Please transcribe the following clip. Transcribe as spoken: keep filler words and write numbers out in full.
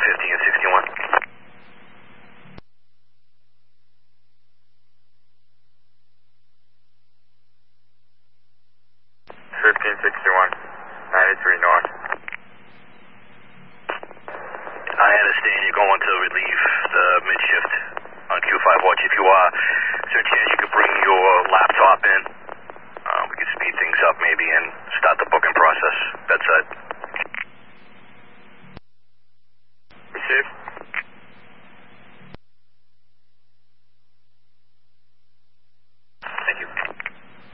fifteen sixty-one. fifteen sixty-one, ninety-three north. I understand you're going to relieve the Mitch